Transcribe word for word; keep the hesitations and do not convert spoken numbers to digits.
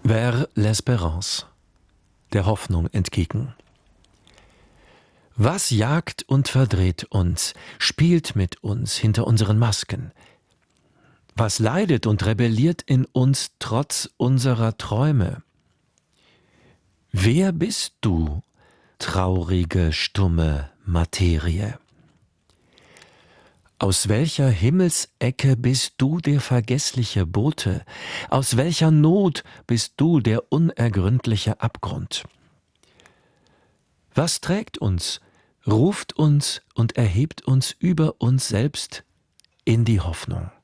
Vers l'espérance, der Hoffnung entgegen. Was jagt und verdreht uns, spielt mit uns hinter unseren Masken? Was leidet und rebelliert in uns trotz unserer Träume? Wer bist du, traurige, stumme Materie? Aus welcher Himmelsecke bist du der vergessliche Bote? Aus welcher Not bist du der unergründliche Abgrund? Was trägt uns, ruft uns und erhebt uns über uns selbst in die Hoffnung?